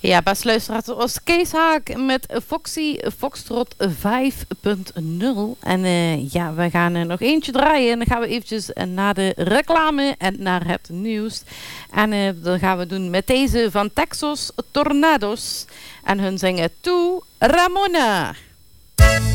Ja, best luisteraars, dat was Kees Haak met Foxy Foxtrot 5.0. En ja, we gaan nog eentje draaien. En dan gaan we eventjes naar de reclame en naar het nieuws. En dat gaan we doen met deze van Texas Tornado's. En hun zingen To Ramona.